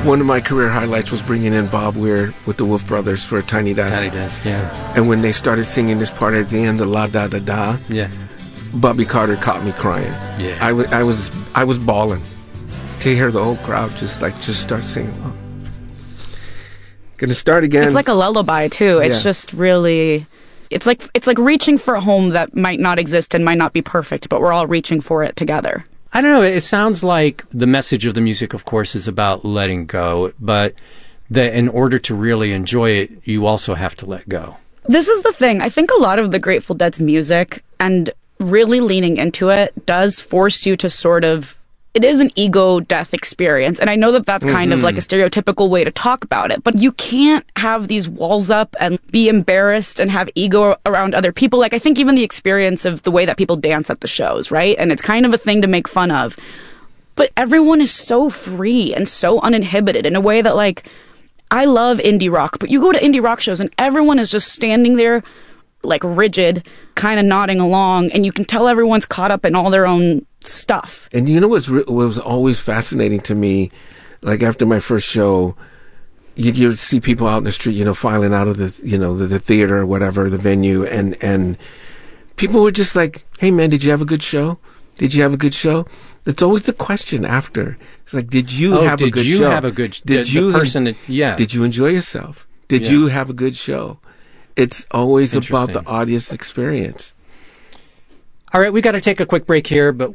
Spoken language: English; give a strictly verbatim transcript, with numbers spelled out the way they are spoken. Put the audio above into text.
One of my career highlights was bringing in Bob Weir with the Wolf Brothers for Tiny Desk. Tiny Desk, yeah. And when they started singing this part at the end, the La Da Da Da, yeah. Bobby Carter caught me crying. Yeah. I, w- I was I was bawling to hear the whole crowd just like just start singing. Oh. Gonna start again. It's like a lullaby too. It's yeah. just really, it's like it's like reaching for a home that might not exist and might not be perfect, but we're all reaching for it together. I don't know. It sounds like the message of the music, of course, is about letting go, but that in order to really enjoy it, you also have to let go. This is the thing. I think a lot of the Grateful Dead's music and really leaning into it does force you to sort of, it is an ego death experience. And I know that that's kind mm-hmm. of like a stereotypical way to talk about it, but you can't have these walls up and be embarrassed and have ego around other people. Like I think even the experience of the way that people dance at the shows, right? And it's kind of a thing to make fun of. But everyone is so free and so uninhibited in a way that like, I love indie rock, but you go to indie rock shows and everyone is just standing there like rigid, kind of nodding along, and you can tell everyone's caught up in all their own stuff. And you know what's re- what was always fascinating to me, like after my first show, you you see people out in the street, you know, filing out of the you know the, the theater or whatever, the venue, and and people were just like, "Hey man, did you have a good show? Did you have a good show?" That's always the question after. It's like, "Did you oh, have did a good you show? Have a good? Did the, you the person? That, yeah. Did you enjoy yourself? Did yeah. you have a good show?" It's always about the audience experience. All right, we got to take a quick break here, but